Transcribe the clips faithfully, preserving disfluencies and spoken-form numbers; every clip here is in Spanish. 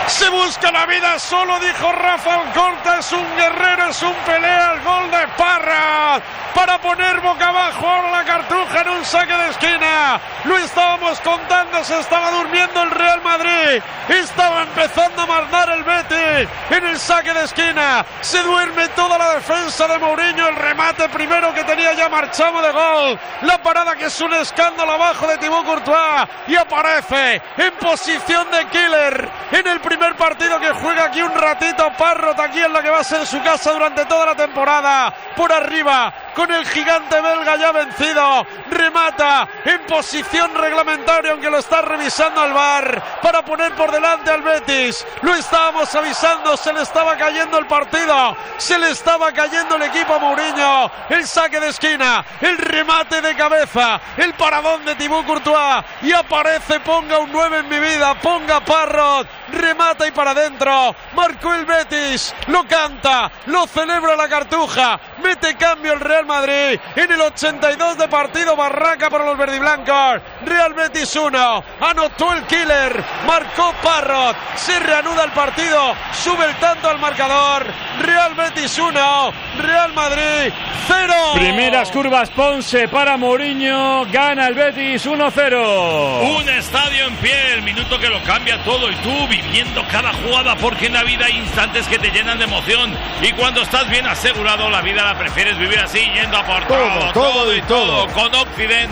Se busca la vida solo, dijo Rafa Alcorta. Es un guerrero, es un pelea. El gol de Parra para poner boca abajo ahora la Cartuja en un saque de esquina. Lo estábamos contando, se estaba durmiendo el Real Madrid. Estaba empezando a mandar el Betis en el saque de esquina. Se duerme toda la defensa de Mourinho. El remate primero que tenía ya marchado de gol. La parada que es un escándalo abajo de Thibaut Courtois. Y aparece en posición de killer en el primer partido que juega aquí un ratito Parrot, aquí en la que va a ser su casa durante toda la temporada. Por arriba, con el gigante belga ya vencido. Remata en posición reglamentaria, aunque lo está revisando el V A R, para poner por delante al Betis. Lo estábamos avisando, se le estaba cayendo el partido, se le estaba cayendo el equipo a Mourinho. El saque de esquina, el remate de cabeza, el paradón de Thibaut Courtois. Y aparece, ponga un nueve en mi vida, ponga Parrot. Remata y para adentro. Marcó el Betis, lo canta, lo celebra la Cartuja. Mete cambio el Real Madrid en el ochenta y dos de partido. Barraca para los verdiblancos. Real Betis uno. Anotó el killer, marcó Parrot. Se reanuda el partido, sube el tanto al marcador. Real Betis uno, Real Madrid cero. Primeras curvas Ponce para Mourinho. Gana el Betis uno cero. Un estadio en pie, el minuto que lo cambia todo. Y tú viviendo cada jugada, porque en la vida hay instantes que te llenan de emoción. Y cuando estás bien asegurado, la vida la prefieres vivir así, yendo a por todo, todo, todo y todo, con Occident.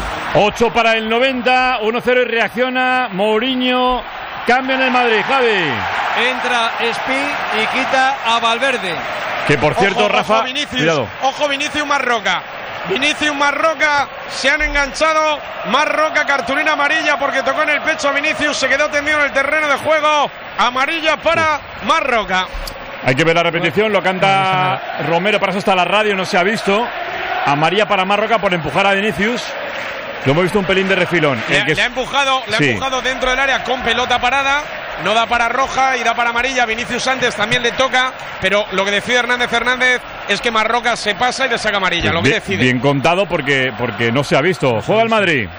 ocho para el noventa, uno cero y reacciona Mourinho. Cambio en el Madrid, Javi. Entra Espi y quita a Valverde. Que por cierto, ojo, Rafa, ojo Vinicius, cuidado. Ojo Vinicius Marroca. Vinicius Marroca, se han enganchado. Marroca, cartulina amarilla porque tocó en el pecho a Vinicius, se quedó tendido en el terreno de juego. Amarilla para Marroca. Hay que ver la repetición, lo canta Romero, para eso está la radio, no se ha visto. Amarilla para Marroca por empujar a Vinicius. Lo hemos visto un pelín de refilón. Le, el que... le ha empujado, le ha sí. empujado dentro del área con pelota parada. No da para roja y da para amarilla. Vinicius antes también le toca, pero lo que decide Hernández Hernández es que Marroca se pasa y le saca amarilla. Lo que bien, decide. Bien contado porque, porque no se ha visto. Juega el Madrid.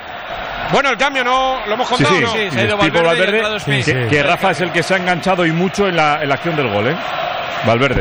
Bueno, el cambio no lo hemos contado, sí, sí. ¿no? Sí, se ha ido Valverde, Valverde, Valverde sí, que, sí. que Rafa es el que se ha enganchado y mucho en la, en la acción del gol, ¿eh? Valverde.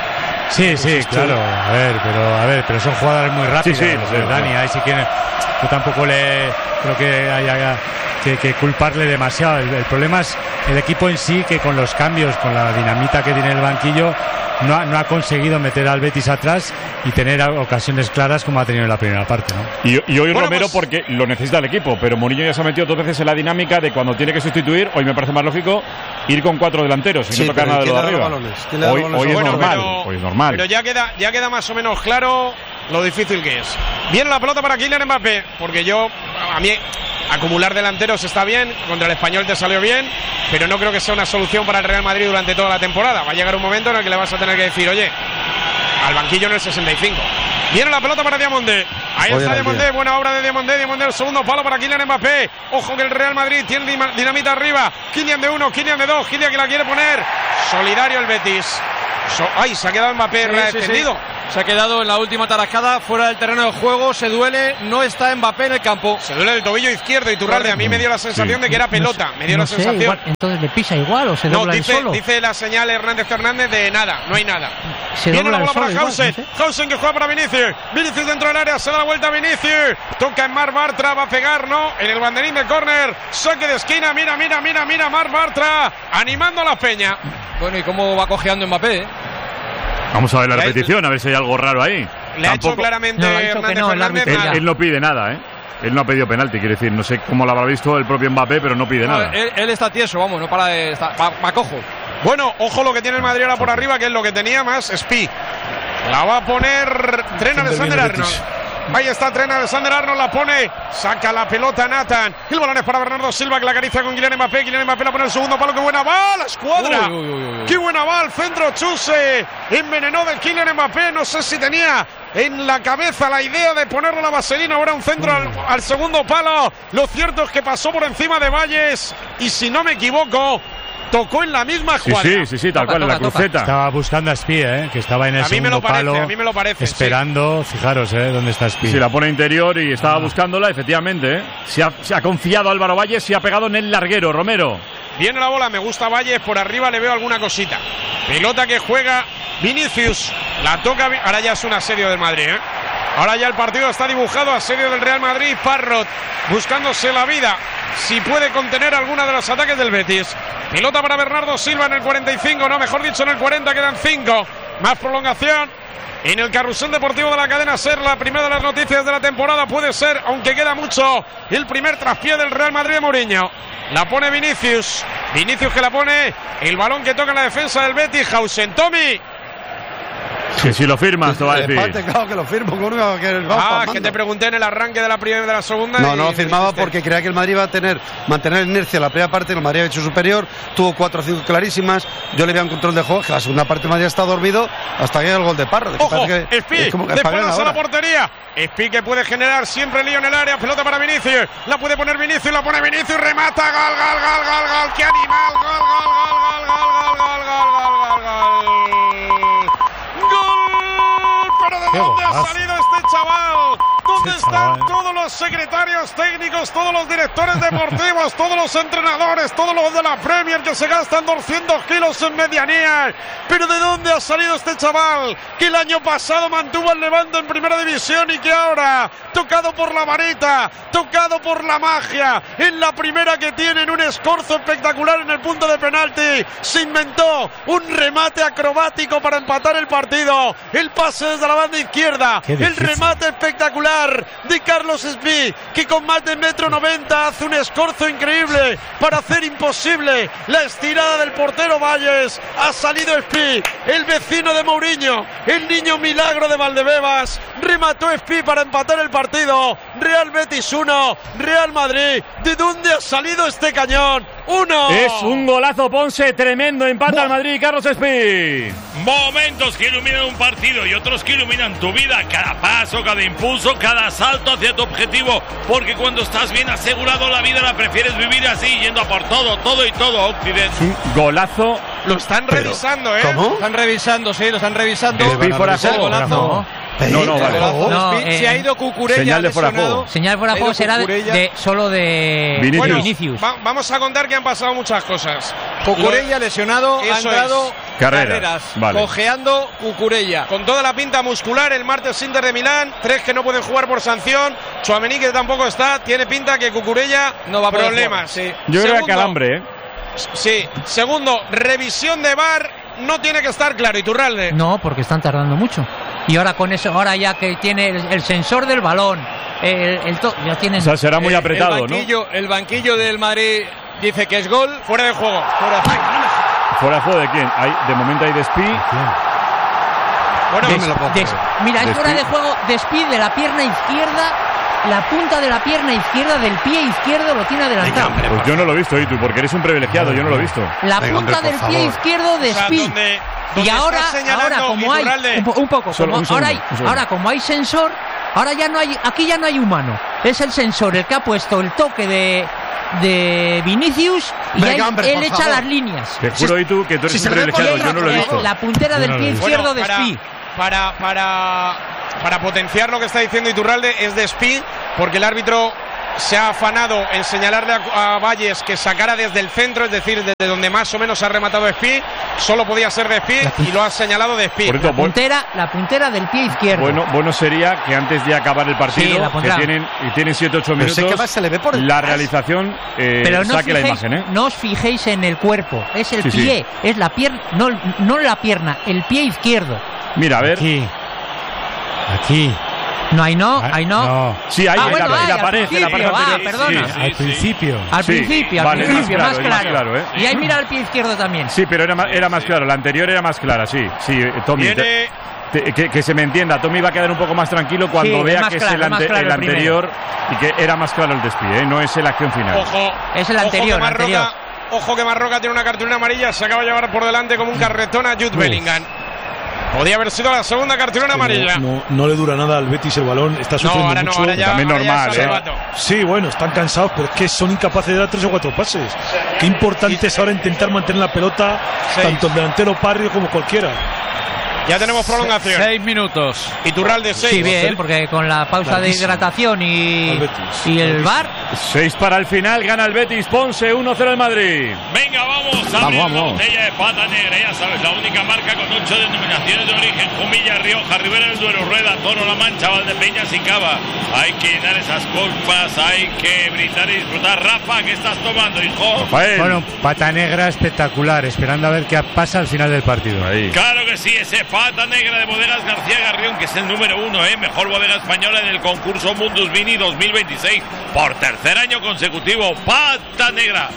Sí, sí, claro. A ver, pero a ver, pero son jugadores muy rápidos. Sí, sí, lo sé, Dani, claro. ahí sí que yo tampoco le creo que haya que, que culparle demasiado. El, el problema es el equipo en sí, que con los cambios, con la dinamita que tiene el banquillo, no ha, no ha conseguido meter al Betis atrás y tener ocasiones claras como ha tenido en la primera parte, ¿no? Y, y hoy bueno, Romero pues, porque lo necesita el equipo, pero Mourinho ya se ha metido dos veces en la dinámica de cuando tiene que sustituir. Hoy me parece más lógico ir con cuatro delanteros sin sí, no tocar nada de lo de arriba. Hoy, hoy es bueno, normal, pero, hoy es normal. Pero ya queda, ya queda más o menos claro lo difícil que es. Viene la pelota para Kylian Mbappé, porque yo, a mí, acumular delanteros está bien, contra el Español te salió bien, pero no creo que sea una solución para el Real Madrid durante toda la temporada. Va a llegar un momento en el que le vas a tener que decir, oye, al banquillo en el sesenta y cinco. Viene la pelota para Diamondé. Ahí Oye, está la Diamondé, idea. buena obra de Diamondé. Diamondé, el segundo palo para Kylian Mbappé. Ojo que el Real Madrid tiene dinamita arriba. Kylian de uno, Kylian de dos, Kylian que la quiere poner. Solidario el Betis. So, ay, se ha quedado Mbappé Sí, reextendido. sí, sí. Se ha quedado en la última tarascada, fuera del terreno de juego, se duele, no está Mbappé en el campo. Se duele el tobillo izquierdo y Turralde. A mí me dio la sensación Sí. de que era pelota. Me dio no la sé, sensación. igual, entonces le pisa igual o se No, dobla dice, el solo. dice la señal Hernández Hernández de nada, no hay nada. Se Viene la dobla el bola para solo igual, Hausen. no sé. Hausen que juega para Vinicius. Vinicius dentro del área, se da la vuelta a Vinicius. Toca en Marc Bartra, va a pegar, ¿no? En el banderín de córner. Saque de esquina, mira, mira, mira, mira. Marc Bartra animando a la peña. Bueno, ¿y cómo va cojeando Mbappé? ¿eh? Vamos a ver la Le ha repetición, a ver si hay algo raro ahí. Le ha hecho Tampoco- claramente No, ha dicho que Hernández no, el Hernández árbitro Él, nada. él no pide nada, ¿eh? Él no ha pedido penalti, quiere decir, no sé cómo lo habrá visto el propio Mbappé, pero no pide No, nada. él, él está tieso, vamos, no para de. Está, va, va cojo. Bueno, ojo lo que tiene el Madrid ahora por arriba, que es lo que tenía más Spi. La va a poner Trent Alexander-Arnold. Ahí está Trent Alexander-Arnold, la pone, saca la pelota Nathan. El balón es para Bernardo Silva, que la acaricia con Kylian Mbappé. Kylian Mbappé la pone el segundo palo, qué buena va, la escuadra. Uy, uy, uy, uy. Qué buena va, el centro Chuse. Envenenó de Kylian Mbappé, no sé si tenía en la cabeza la idea de ponerle la vaselina. Ahora un centro al, al segundo palo. Lo cierto es que pasó por encima de Valles y si no me equivoco, tocó en la misma Sí, escuadra. sí, sí, sí, tal Toca, cual, en la toca, toca. cruceta. Estaba buscando a Spi, ¿eh? Que estaba en el A mí me segundo lo parece, palo, a mí me lo parece, esperando. Fijaros, ¿eh? Dónde está Spi. Si la pone interior y estaba buscándola, efectivamente, ¿eh? Se ha, se ha confiado Álvaro Valles y ha pegado en el larguero, Romero. Viene la bola, me gusta Valles, por arriba le veo alguna cosita. Pelota que juega Vinicius. La toca, ahora ya es un asedio del Madrid, ¿eh? Ahora ya el partido está dibujado, asedio del Real Madrid. Parrot buscándose la vida, si puede contener alguna de los ataques del Betis. Pelota para Bernardo Silva en el cuarenta y cinco, no, mejor dicho en el cuarenta, quedan cinco. Más prolongación en el carrusel deportivo de la cadena SER. La primera de las noticias de la temporada puede ser, aunque queda mucho, el primer traspié del Real Madrid de Mourinho. La pone Vinicius, Vinicius que la pone, el balón que toca en la defensa del Betis. Hausen, Tommy. Que si lo firmas, te va a decir. Empate, claro que lo firmo. Con que el ah, que te pregunté en el arranque de la primera y de la segunda. No, y no lo firmaba dijiste... porque creía que el Madrid iba a tener, mantener inercia en la primera parte. El Madrid ha hecho superior, tuvo cuatro o cinco clarísimas. Yo le veía un control de juego, que la segunda parte el Madrid está dormido hasta que llega el gol de Parro. Ojo, Espi, de espaldas a la portería. Espi que puede generar siempre lío en el área. Pelota para Vinicius, la puede poner Vinicius, la pone Vinicius, remata, gol, gol, gol, gol, gol. ¡Qué animal! Gol, gol, gol, gol, gol, gol, gol, gol, gol, gol. ¿Pero de dónde ha salido este chaval? ¿Dónde Sí, están chaval. todos los secretarios técnicos, todos los directores deportivos, todos los entrenadores, todos los de la Premier que se gastan doscientos kilos en medianía? ¿Pero de dónde ha salido este chaval? Que el año pasado mantuvo al Levante en primera división y que ahora, tocado por la varita, tocado por la magia, en la primera que tienen un escorzo espectacular en el punto de penalti, se inventó un remate acrobático para empatar el partido. El pase desde la banda izquierda, Qué el difícil. remate espectacular de Carlos Espi, que con más de metro noventa hace un escorzo increíble para hacer imposible la estirada del portero Valles. Ha salido Espi, el vecino de Mourinho, el niño milagro de Valdebebas. Remató Espi para empatar el partido. Real Betis uno, Real Madrid. ¿De dónde ha salido este cañón? Uno. Es un golazo, Ponce, tremendo. Empata al Madrid, Carlos Espi. Momentos que iluminan un partido y otros que iluminan tu vida. Cada paso, cada impulso, cada salto hacia tu objetivo. Porque cuando estás bien asegurado la vida la prefieres vivir así, yendo a por todo, todo y todo. Occidente. Es un golazo. Lo están revisando, ¿eh? ¿Cómo? Lo están revisando, sí, lo están revisando. Espi fuera de El juego. golazo. No, no, vale. Golazo de No, Espi. eh, Se ha ido Cucurella señal de fuera de lesionado. juego. Señal fuera de Ha ido juego será de, Cucurella. de- solo de Vinicius. Bueno, Vinicius. va- vamos a contar que han pasado muchas cosas. Cucurella lesionado, ha Eso entrado es. Carreras, Carreras, vale. cojeando Cucurella. Con toda la pinta muscular, el martes Inter de Milán, tres que no pueden jugar por sanción, Tchouaméni que tampoco está, tiene pinta que Cucurella No va a poder problemas. jugar, sí. Yo creo que Segundo, calambre, ¿eh? Sí, segundo, revisión de V A R, no tiene que estar claro, Iturralde. No, porque están tardando mucho. Y ahora con eso, ahora ya que tiene el, el sensor del balón, el, el to- ya tienen. O sea, será muy Eh, apretado, el banquillo, ¿no? El banquillo del Madrid dice que es gol. Fuera de juego. Fuera de juego. ¿Fuera de juego de quién? Hay, de momento hay de Espi. Bueno, Des- me lo puedo des- creer. mira, es Despide. fuera de juego, despide de la pierna izquierda, la punta de la pierna izquierda del pie izquierdo lo tiene adelantado. Pues yo no lo he visto, ¿y tú? Porque eres un privilegiado, yo no lo he visto. La Venga, punta hombre, del por pie favor. izquierdo de o sea, Spi. donde, Y donde ahora, está señalando ahora como hay Iturralde, un, po- un poco, Solo como un segundo, ahora, hay, un segundo. ahora como hay sensor, ahora ya no hay, aquí ya no hay humano. Es el sensor el que ha puesto el toque de de Vinicius y Venga, ahí hombre, él por echa favor. las líneas. Te juro, y tú, que tú eres si un se le ve por privilegiado, la yo no lo he otra, visto. La puntera Yo del no lo pie he visto. izquierdo Bueno, de Spi. para, para, para, para potenciar lo que está diciendo Iturralde, es de Spi, porque el árbitro se ha afanado en señalarle a, a Valles que sacara desde el centro, es decir, desde donde más o menos ha rematado Spi, solo podía ser de Spi y lo ha señalado de Spi. Por eso, La bu- puntera, la puntera del pie izquierdo. bueno, bueno sería que antes de acabar el Sí, partido, la que pondrán. tienen, y tienen siete ocho Pero minutos, sé que va, se le ve por la detrás. realización eh, Pero no os, saque la fijéis, imagen, ¿eh? no os fijéis en el cuerpo, es el Sí, sí. pie, es la pierna, no, no la pierna, el pie izquierdo. Mira, a ver. Aquí. Aquí. No, ahí no, Ah, ahí no. no. Sí, ahí Ah, en bueno, la, en ahí, la al pared, en la pared principio, ah, anterior. perdona. Sí, Al principio. Al Sí, principio, al vale, es más principio, claro, más es más claro. claro, ¿eh? Y ahí mira el pie izquierdo también. Sí, pero era más, era más claro. La anterior era más clara, sí. Sí, eh, Tommy. Viene- te- te- que, que se me entienda. Tommy va a quedar un poco más tranquilo cuando Sí, es vea más que claro, es el, es más ante- claro el el primero. anterior y que era más claro el despido, ¿eh? No es la acción final. Ojo, Es el ojo anterior, que Marroca, anterior. ojo que Marroca tiene una cartulina amarilla, se acaba de llevar por delante como un carretón a Jude Bellingham. Podía haber sido la segunda cartulina amarilla. No, no le dura nada al Betis el balón, está No, sufriendo ahora no, mucho. ahora ya, También ahora ya normal, es al ¿eh? rato. Sí, bueno, están cansados, pero es que son incapaces de dar tres o cuatro pases. Qué importante es ahora intentar mantener la pelota, Seis. tanto el delantero Parrio como cualquiera. Ya tenemos prolongación. Seis minutos. Iturralde seis. Sí, bien, porque con la pausa de Larguísimo. hidratación y, Al Betis. y el Larguísimo. V A R, seis para el final, gana el Betis, Ponce, uno cero el Madrid. Venga, vamos a abrir la botella de pata negra, ya sabes, la única marca con ocho denominaciones de origen: Jumilla, Rioja, Ribera del Duero, Rueda, Toro, La Mancha, Valdepeñas y Cava. Hay que llenar esas copas, hay que brindar y disfrutar. Rafa, ¿qué estás tomando, hijo? Rafael. Bueno, pata negra espectacular, esperando a ver qué pasa al final del partido. Ahí. Claro que sí, ese pata negra de Bodegas García Garrión, que es el número uno, ¿eh? Mejor bodega española en el concurso Mundus Vini dos mil veintiséis por tercer año consecutivo. Pata negra.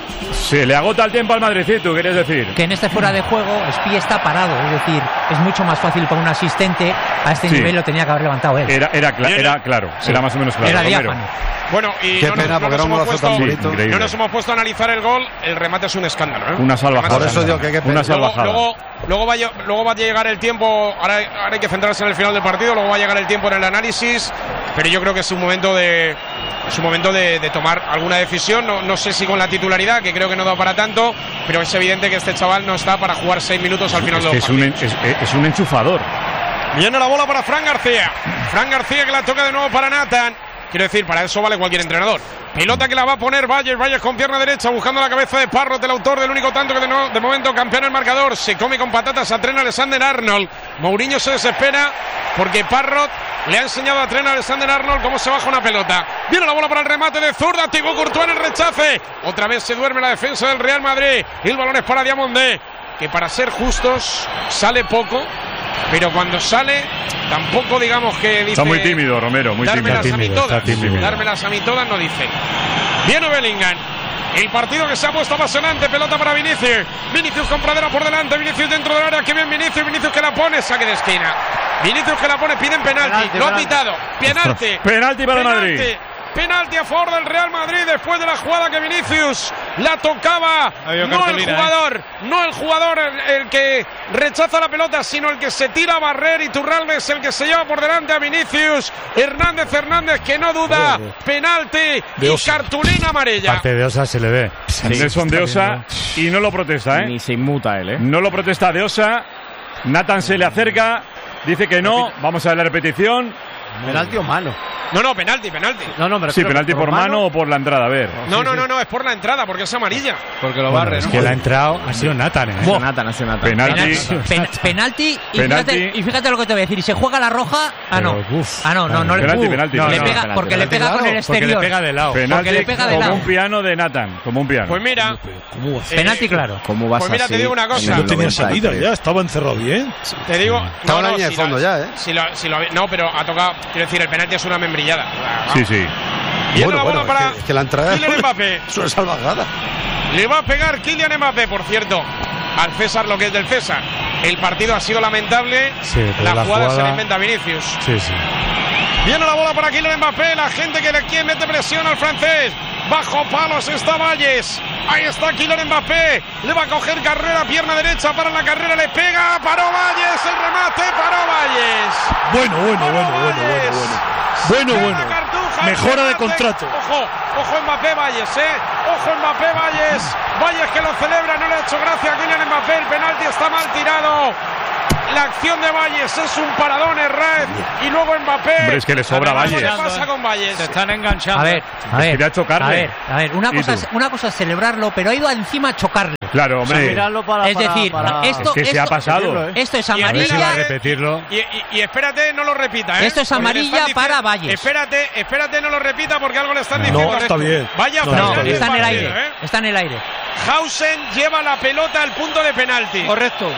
Se le agota el tiempo al Madridcito, ¿quieres decir? Que en este fuera de juego Espí está parado, es decir, es mucho más fácil para un asistente. A este Sí. nivel lo tenía que haber levantado él. Era, era, cla- era claro, Sí. era más o menos claro. Era Romero. diáfano. Bueno, y Qué no, pena, nos, no, porque nos era un hemos golazo puesto, tan Sí, bonito. increíble. no nos hemos puesto a analizar el gol. El remate es un escándalo, ¿eh? Una salvajada. Por eso digo que qué pena. Una Luego, salvajada. luego, luego, va, a- luego va a llegar el tiempo. Ahora, ahora hay que centrarse en el final del partido. Luego va a llegar el tiempo en el análisis. Pero yo creo que es un momento de es un momento de, de tomar alguna decisión. No, no sé si con la titularidad, que creo que no da para tanto, pero es evidente que este chaval no está para jugar seis minutos al final Es de que los es un, partidos. es, es un enchufador. Viene la bola para Fran García. Fran García que la toca de nuevo para Nathan. Quiero decir, para eso vale cualquier entrenador. Pelota que la va a poner Valles. Valles con pierna derecha buscando la cabeza de Parrot, el autor del único tanto que de, no, de momento campeón el marcador. Se come con patatas a Trent Alexander-Arnold. Mourinho se desespera porque Parrot le ha enseñado a Trent Alexander-Arnold cómo se baja una pelota. Viene la bola para el remate de zurda. Thibaut Courtois en el rechace. Otra vez se duerme la defensa del Real Madrid. Y el balón es para Diamondé, que para ser justos sale poco, pero cuando sale tampoco digamos que dice... Está muy tímido, Romero, muy tímido. Dármelas a mí Tímido, está todas. tímido. Dármelas a mí todas no dice. Viene Bellingham. El partido que se ha puesto apasionante. Pelota para Vinicius. Vinicius con Pradera por delante. Vinicius dentro del área. Que bien Vinicius. Vinicius que la pone. Saque de esquina. Vinicius que la pone. Piden penalti. Penalti, Lo ha penalti. pitado. Penalti. Penalti para el Penalti. Madrid. Penalti a favor del Real Madrid después de la jugada que Vinicius la tocaba. Había No el cartulina, jugador, no el jugador el, el que rechaza la pelota, sino el que se tira a barrer. Y Turralde es el que se lleva por delante a Vinicius. Hernández Hernández que no duda. Joder. Penalti De y Osa. cartulina amarilla. Parte de Osa se le ve. Nelson de Osa y no lo protesta, ¿eh? Ni se inmuta él, ¿eh? No lo protesta de Osa. Nathan se le acerca, dice que no. Vamos a ver la repetición. ¿Penalti o mano? No, no, penalti, penalti. No, no, pero Sí, penalti por mano o por la entrada, a ver. No, no, no, no, es por la entrada, porque es amarilla. Porque lo Bueno, barre, es ¿no? que la ha entrado, ha sido Nathan, ¿eh? Ha sido Nathan, ha sido Nathan. Penalti. Penalti, pen- penalti, y, Penalti. Fíjate, y fíjate lo que te voy a decir. Y se juega la roja. Ah, no. Pero, uf, ah, no, no, no le penalti, uh, penalti. le No, pega, no, penalti, porque le penalti, pega con el Porque le exterior. pega de lado. Penalti le pega de como lado. un piano de Nathan, como un piano. Pues mira, ¿Cómo va a hacer? Penalti, claro. ¿Cómo vas Pues mira, así te digo una cosa. en el No tenía noventa y salida tres? ya, estaba encerrado bien. te digo. Estaba no, la no, línea de si fondo lo- ya, ¿eh? Si lo, si lo, no, pero ha tocado. Quiero decir, el penalti es una membrillada. Sí, sí. Viene Bueno, la bola bueno, para es que, es que la entrada Kylian Mbappé. es una salvajada. Le va a pegar Kylian Mbappé, por cierto, al César lo que es del César. El partido ha sido lamentable. Sí, pero la, la jugada, se jugada- la inventa Vinicius. Sí, sí. Viene la bola para Kylian Mbappé. La gente que le quiere mete presión al francés. Bajo palos está Valles. Ahí está Kylian Mbappé. Le va a coger carrera, pierna derecha para la carrera. Le pega. Paró Valles. El remate. Paró Valles. Bueno, bueno, Paró bueno, bueno, Valles. bueno, bueno. Bueno, Queda bueno. Cartuja, Mejora de remate. contrato. Ojo, ojo Mbappé Valles, eh. Ojo Mbappé Valles. Valles que lo celebra, no le ha hecho gracia a Kylian Mbappé. El penalti está mal tirado. La acción de Valles es un paradón, Herrera. Y luego Mbappé. Hombre, es que le sobra A ver, Valles. ¿qué pasa con Valles? Se están enganchando. A ver, a ver. quería chocarle. A ver, a ver. Una ¿Y cosa, tú? es, una cosa es celebrarlo, pero ha ido encima a chocarle. Claro, hombre. para, Es decir, esto, Es que se ha esto- pasado. Esto es Y A ver si va a amarilla. repetirlo. Y, y- y espérate, no lo repita, ¿eh? Esto es Porque le amarilla están diciendo- para Valles. Espérate, espérate, no lo repita porque algo le están No, diciendo. está bien. Vaya No, final No, está del está en el partido, aire. ¿eh? Está en el aire. Hausen lleva la pelota al punto de penalti. Correcto.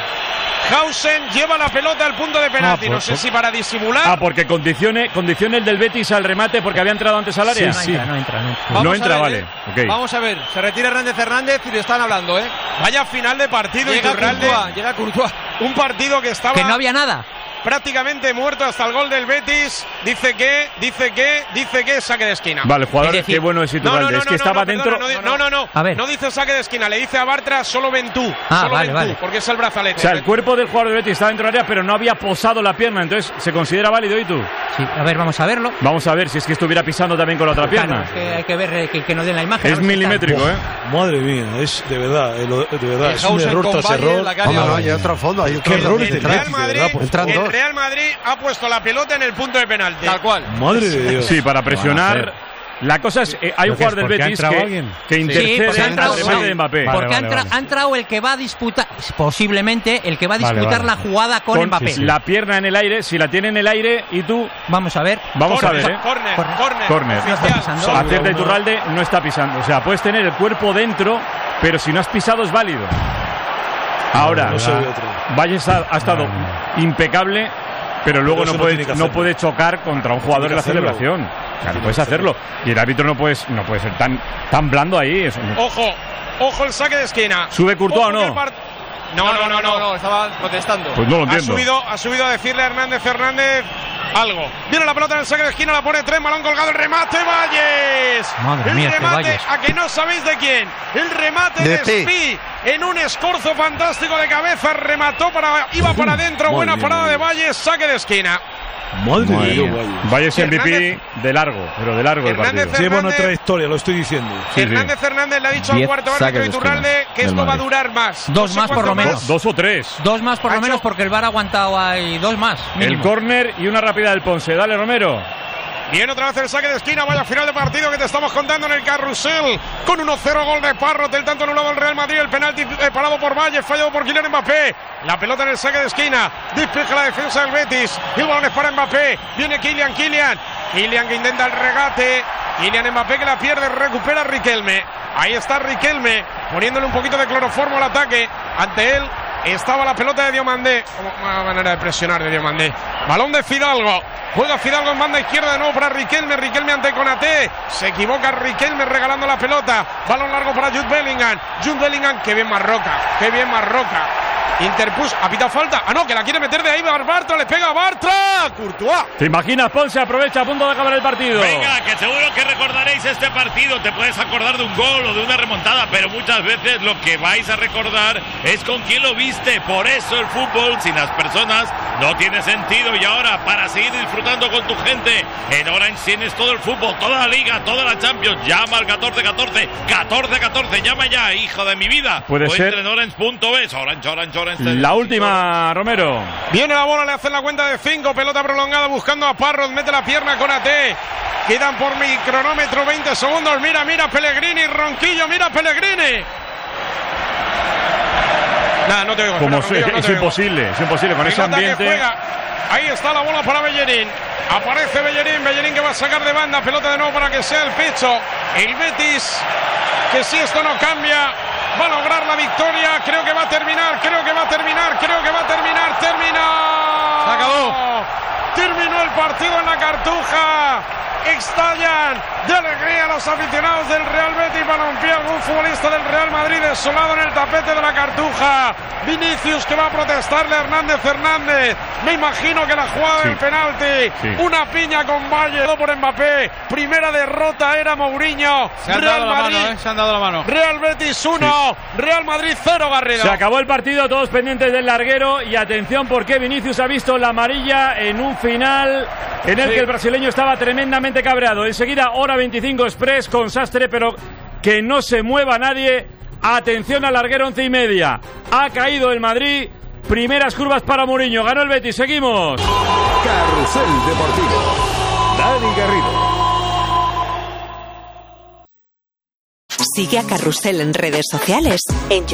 Hausen lleva la pelota al punto de penalti. Ah, no pues, sé pues. si para disimular. Ah, porque condicione, condicione el del Betis al remate porque había entrado antes al área. No entra, no entra, no entra. No Vamos a entra, ver, vale. ¿eh? Ok. Vamos a ver. Se retira Hernández Hernández y le están hablando, ¿eh? Vaya final de partido. Llega Iturralde. Courtois, llega Courtois. Un partido que estaba Que no había nada. prácticamente muerto hasta el gol del Betis. Dice que, dice que, dice que saque de esquina. Vale, jugador, Es decir- qué bueno es No, Iturralde. no, no, es que no, estaba no, dentro. perdona, no, di- no, no, no. A ver. No dice saque de esquina, le dice a Bartra, solo ven tú. Ah, solo vale, ven vale. tú, porque es el brazalete. O sea, el cuerpo del jugador del Betis estaba dentro del área, pero no había posado la pierna. Entonces, ¿se considera válido y tú? Sí, a ver, vamos a verlo. Vamos a ver si es que estuviera pisando también con la otra Claro, pierna. es que hay que ver eh, que, que nos den la imagen. a Es ver si está- milimétrico, ¿eh? Madre mía, es de verdad, eh, lo- de verdad, El es un Hausen error con tras Valles, error. la que ha No, no, liado. no, hay otro fondo. Hay otro Qué errores El del Real Betis, de Madrid, verdad, por Entran el dos. Real Madrid ha puesto la pelota en el punto de penalti. Tal cual. Madre de Dios. Sí, para presionar. La cosa es, eh, hay un jugador del Betis que, que intercede sí, el remate de Mbappé. Porque vale, ha, entra, vale. ha entrado el que va a disputar, posiblemente el que va a disputar vale, vale. la jugada con, con Mbappé. Sí, sí. La pierna en el aire, si la tiene en el aire y tú... Vamos a ver. Vamos corner, a ver, ¿eh? Corner, corner. corner. corner. Acierta Iturralde, no está pisando. O sea, puedes tener el cuerpo dentro, pero si no has pisado es válido. Ahora, no Valles ha, ha estado no, no. impecable, pero luego pero no, puede, no, no puede chocar contra un jugador en la hacerlo. celebración. O sea, no puedes hacerlo. Y el árbitro no, puedes, no puede ser tan, tan blando ahí. Eso no. Ojo, ojo el saque de esquina. ¿Sube Courtois o no? Part... No, no, no, no, no, no, estaba protestando. Pues no lo entiendo. Ha subido, ha subido a decirle a Hernández Hernández algo. Viene la pelota en el saque de esquina, la pone tres, balón colgado, el remate, Valles. Madre el mía, remate, Valles. a que no sabéis de quién. El remate de, de Spi en un escorzo fantástico de cabeza, remató para, iba para adentro, buena parada de Valles, saque de esquina. Madre mía. Valles M V P de largo, pero de largo Hernández, el partido. Lleva una trayectoria, lo estoy diciendo. Sí, Hernández sí. Hernández le ha dicho al cuarto árbitro Iturralde que esto va a durar más. Dos no más por lo menos. Dos, dos o tres. Dos más por lo menos porque el V A R ha aguantado ahí dos más. Mínimo. El córner y una rápida del Ponce. Dale, Romero. Viene otra vez el saque de esquina, vaya final de partido que te estamos contando en el carrusel. Con uno cero gol de Parrot, el tanto anulado del Real Madrid, el penalti eh, parado por Valles, fallado por Kylian Mbappé. La pelota en el saque de esquina, despeja la defensa del Betis. El balón es para Mbappé, viene Kylian, Kylian. Kylian que intenta el regate. Kylian Mbappé que la pierde, recupera Riquelme. Ahí está Riquelme, poniéndole un poquito de cloroformo al ataque. Ante él estaba la pelota de Diomandé. Una manera de presionar de Diomandé. Balón de Fidalgo. Juega Fidalgo en banda izquierda de nuevo para Riquelme. Riquelme ante Konaté. Se equivoca Riquelme regalando la pelota. Balón largo para Jude Bellingham. Jude Bellingham, que bien Marroca. Que bien Marroca. Interpuso, ha pitado falta. Ah, no, que la quiere meter de ahí Bartra, le pega a Bartra. Courtois. ¿Te imaginas? Ponce aprovecha a punto de acabar el partido. Venga, que seguro que recordaréis este partido. Te puedes acordar de un gol o de una remontada, pero muchas veces lo que vais a recordar es con quién lo viste. Por eso el fútbol sin las personas no tiene sentido. Y ahora, para seguir disfrutando con tu gente, en Orange tienes todo el fútbol, toda la liga, toda la Champions. Llama al catorce catorce, catorce catorce, llama ya, hijo de mi vida. Puede o ser. Entra en Orange punto es. Orange, Orange, Orange. La última, Romero. Viene la bola, le hacen la cuenta de cinco. Pelota prolongada buscando a Parrot. Mete la pierna con A T. Quedan por mi cronómetro veinte segundos. Mira, mira Pellegrini. Ronquillo, mira Pellegrini. Nada, no te oigo. Como espera, Ronquillo, es, no es te oigo. imposible, es imposible con ese ambiente. Ahí está la bola para Bellerín. Aparece Bellerín. Bellerín que va a sacar de banda. Pelota de nuevo para que sea el pecho. El Betis. Que si esto no cambia, va a lograr la victoria. Creo que va a terminar, creo que va a terminar, creo que va a terminar. Termina. Se acabó. Terminó el partido en la Cartuja. Estallan de alegría los aficionados del Real Betis. Balompié, algún futbolista del Real Madrid desolado en el tapete de la Cartuja. Vinicius que va a protestarle a Hernández Hernández. Me imagino que la jugada sí. del penalti. Sí. Una piña con Valle por Mbappé. Primera derrota era Mourinho. Se han Real dado la Madrid. mano, ¿eh? Se han dado la mano. Real Betis uno, sí. Real Madrid cero, Garrido. Se acabó el partido, todos pendientes del larguero. Y atención porque Vinicius ha visto la amarilla en un final en el sí. que el brasileño estaba tremendamente cabreado. Enseguida, hora veinticinco express con Sastre, pero que no se mueva nadie. Atención al larguero, once y media. Ha caído el Madrid. Primeras curvas para Mourinho. Ganó el Betis. Seguimos. Carrusel Deportivo. Dani Garrido. Sigue a Carrusel en redes sociales. En